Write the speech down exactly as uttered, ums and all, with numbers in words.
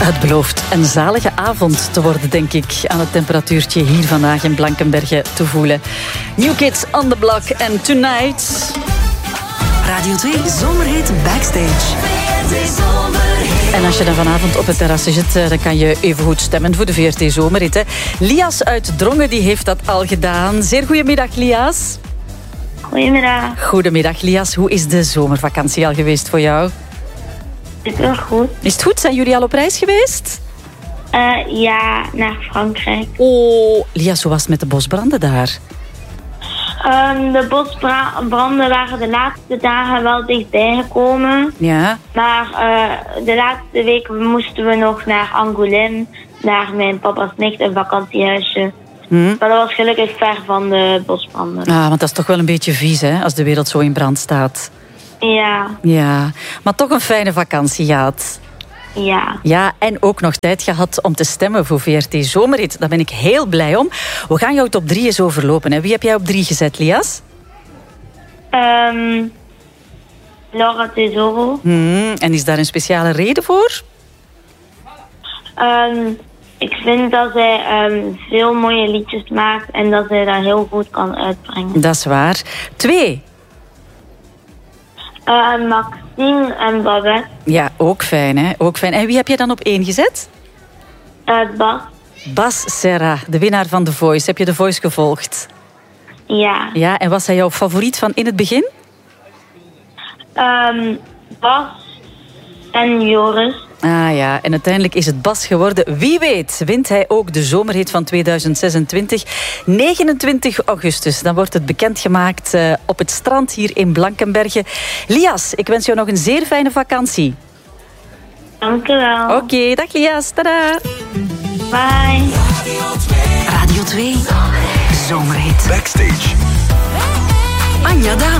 Het belooft een zalige avond te worden, denk ik, aan het temperatuurtje hier vandaag in Blankenberge te voelen. New Kids on the Block en Tonight. Radio twee Zomerhit Backstage. En als je dan vanavond op het terrasje zit, dan kan je even goed stemmen voor de V R T Zomerhit. Hè. Lias uit Drongen die heeft dat al gedaan. Zeer goedemiddag, Lias. Goedemiddag. Goedemiddag, Lias. Hoe is de zomervakantie al geweest voor jou? Super goed. Is het goed? Zijn jullie al op reis geweest? Uh, ja, naar Frankrijk. Oh, Lias, hoe was het met de bosbranden daar? Um, de bosbranden waren de laatste dagen wel dichtbij gekomen. Ja. Maar uh, de laatste week moesten we nog naar Angoulême, naar mijn papa's nicht, een vakantiehuisje. Hmm. Maar dat was gelukkig ver van de bosbranden. Ah, want dat is toch wel een beetje vies, hè, als de wereld zo in brand staat. Ja. Ja, maar toch een fijne vakantie gehad. Ja. Ja, en ook nog tijd gehad om te stemmen voor V R T Zomerhit. Daar ben ik heel blij om. We gaan jouw top drie eens overlopen. Hè. Wie heb jij op drie gezet, Lias? Um, Laura Tesoro. Hmm, en is daar een speciale reden voor? Um, ik vind dat zij um, veel mooie liedjes maakt en dat zij dat heel goed kan uitbrengen. Dat is waar. Twee. Uh, Maxime en Babette. Ja, ook fijn, hè? Ook fijn. En wie heb je dan op één gezet? Uh, Bas. Bas Serra, de winnaar van The Voice. Heb je The Voice gevolgd? Ja. Ja, en was hij jouw favoriet van in het begin? Um, Bas en Joris. Ah ja, en uiteindelijk is het Bas geworden. Wie weet wint hij ook de zomerhit van tweeduizend zesentwintig. negenentwintig augustus, dan wordt het bekendgemaakt uh, op het strand hier in Blankenberge. Lias, ik wens jou nog een zeer fijne vakantie. Dank u wel. Oké, okay, dag Lias. Tada. Bye. Radio twee Zomerhit Backstage. Anja Daan.